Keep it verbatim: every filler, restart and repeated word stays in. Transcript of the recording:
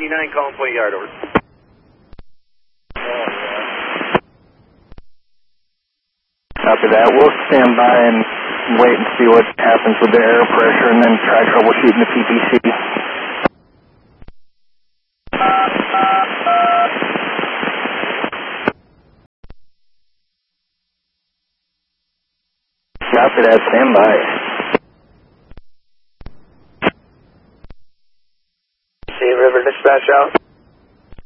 eighty-nine calling point yard, over. After that, we'll stand by and wait and see what happens with the air pressure and then try troubleshooting the P P C. After that, stand by. Sea River dispatch out.